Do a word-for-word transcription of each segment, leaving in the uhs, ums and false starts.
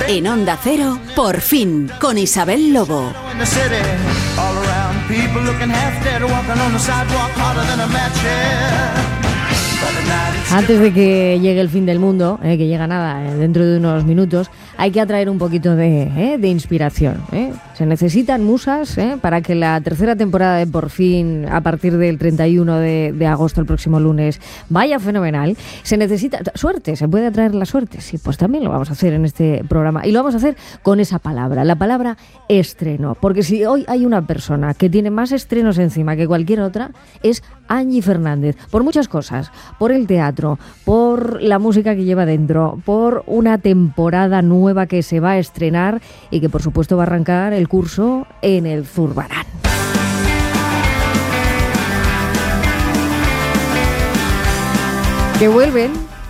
En Onda Cero, Por Fin, con Isabel Lobo. Antes de que llegue el fin del mundo, eh, que llega nada, eh, dentro de unos minutos, hay que atraer un poquito de, eh, de inspiración. Eh. Se necesitan musas eh, para que la tercera temporada de Por Fin, a partir del treinta y uno de, de agosto, el próximo lunes, vaya fenomenal. Se necesita suerte, se puede atraer la suerte. Sí, pues también lo vamos a hacer en este programa. Y lo vamos a hacer con esa palabra, la palabra estreno. Porque si hoy hay una persona que tiene más estrenos encima que cualquier otra, es Angie Fernández. Por muchas cosas. Por el teatro, por la música que lleva dentro, por una temporada nueva que se va a estrenar y que por supuesto va a arrancar el curso en el Zurbarán. Que vuelven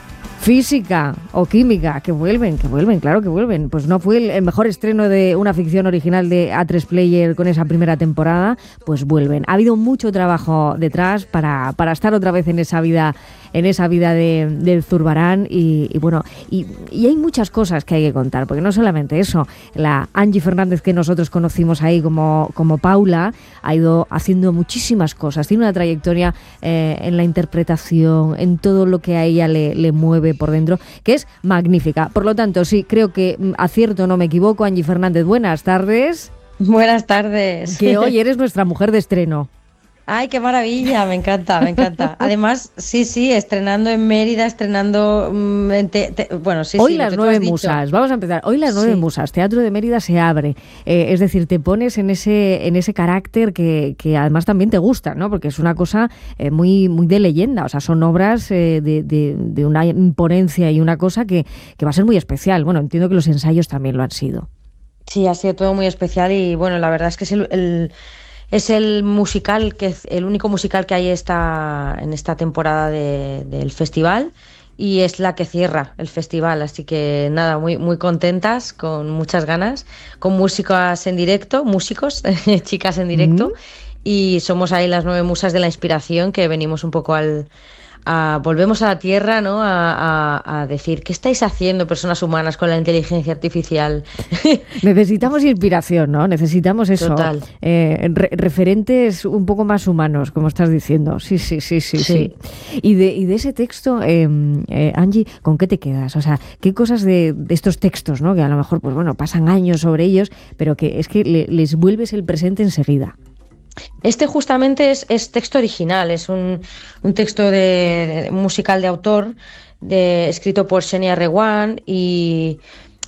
física o química, que vuelven, que vuelven, claro que vuelven. Pues no fue el, el mejor estreno de una ficción original de A tres Player con esa primera temporada, pues vuelven. Ha habido mucho trabajo detrás para, para estar otra vez en esa vida, en esa vida de, del Zurbarán y, y bueno, y, y hay muchas cosas que hay que contar, porque no solamente eso, la Angie Fernández que nosotros conocimos ahí como, como Paula, ha ido haciendo muchísimas cosas, tiene una trayectoria eh, en la interpretación, en todo lo que a ella le, le mueve por dentro, que es magnífica. Por lo tanto, sí, creo que acierto, no me equivoco. Angie Fernández, buenas tardes. Buenas tardes. Que hoy eres nuestra mujer de estreno. Ay, qué maravilla, me encanta, me encanta. Además, sí, sí, estrenando en Mérida, estrenando... Mm, te, te, bueno, sí, Hoy sí. las nueve musas, vamos a empezar. Hoy las nueve sí. musas, Teatro de Mérida se abre. Eh, es decir, te pones en ese en ese carácter que, que además también te gusta, ¿no? Porque es una cosa eh, muy muy de leyenda. O sea, son obras eh, de, de, de una imponencia y una cosa que, que va a ser muy especial. Bueno, entiendo que los ensayos también lo han sido. Sí, ha sido todo muy especial y bueno, la verdad es que es el... el... Es el musical, que es el único musical que hay esta, en esta temporada de, del festival y es la que cierra el festival, así que nada, muy, muy contentas, con muchas ganas, con músicas en directo, músicos, chicas en directo, mm. y somos ahí las nueve musas de la inspiración que venimos un poco al... A, volvemos a la tierra, ¿no? A, a, a decir, ¿qué estáis haciendo, personas humanas, con la inteligencia artificial? Necesitamos inspiración, ¿no? Necesitamos eso. Total. Eh, re- referentes un poco más humanos, como estás diciendo. Sí, sí, sí, sí. sí. sí. Y, de, y de ese texto, eh, eh, Angie, ¿con qué te quedas? O sea, ¿qué cosas de, de estos textos, ¿no? Que a lo mejor, pues bueno, pasan años sobre ellos, pero que es que le, les vuelves el presente enseguida. Este justamente es, es texto original, es un, un texto de, de musical de autor, de, escrito por Xenia Reguant y,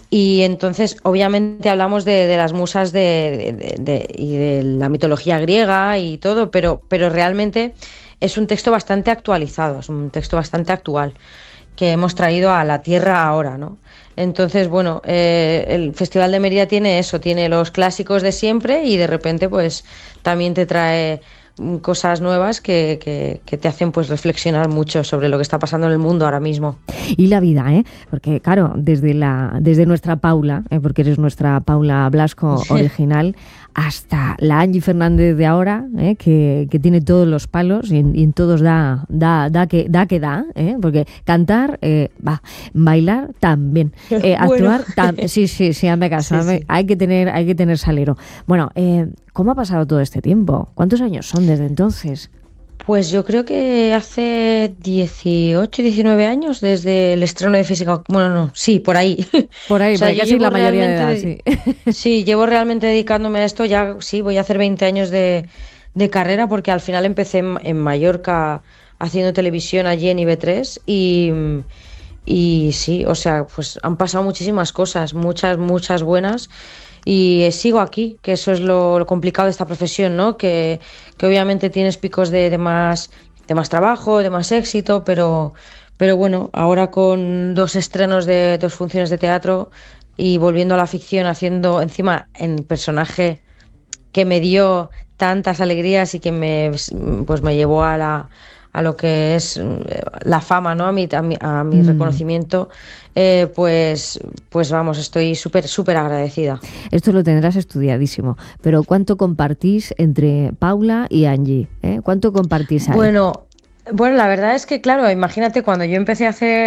y entonces obviamente hablamos de, de las musas de, de, de, y de la mitología griega y todo, pero, pero realmente es un texto bastante actualizado, es un texto bastante actual que hemos traído a la tierra ahora, ¿no? Entonces, bueno, eh, el Festival de Mérida tiene eso, tiene los clásicos de siempre y de repente pues también te trae cosas nuevas que, que, que te hacen pues reflexionar mucho sobre lo que está pasando en el mundo ahora mismo. Y la vida, ¿eh? Porque claro, desde la desde nuestra Paula, ¿eh? Porque eres nuestra Paula Blasco original, hasta la Angie Fernández de ahora, ¿eh? que, que tiene todos los palos y en, y en todos da da da que da que da, ¿eh? Porque cantar eh, va, bailar también, eh, actuar bueno. tam- sí sí sí, hazme caso, sí, sí. hay que tener hay que tener salero. Bueno, eh, ¿cómo ha pasado todo este tiempo? ¿Cuántos años son desde entonces? Pues yo creo que hace dieciocho, diecinueve años desde el estreno de Física. Bueno, no, sí, por ahí. Por ahí, o sea, por casi la mayoría de edad, sí. Sí, llevo realmente dedicándome a esto ya, sí, voy a hacer veinte años de, de carrera porque al final empecé en, en Mallorca haciendo televisión allí en I B tres y, y sí, o sea, pues han pasado muchísimas cosas, muchas, muchas buenas. Y sigo aquí, que eso es lo, lo complicado de esta profesión, ¿no? Que, que obviamente tienes picos de, de, más, de más trabajo, de más éxito, pero, pero bueno, ahora con dos estrenos de dos funciones de teatro y volviendo a la ficción, haciendo encima en personaje que me dio tantas alegrías y que me, pues me llevó a la... a lo que es la fama, ¿no? A mi, a mi, a mi mm. reconocimiento, eh, pues, pues vamos, estoy súper, súper agradecida. Esto lo tendrás estudiadísimo, pero ¿cuánto compartís entre Paula y Angie? ¿Eh? ¿Cuánto compartís ahí? Bueno, bueno, la verdad es que, claro, imagínate cuando yo empecé a hacer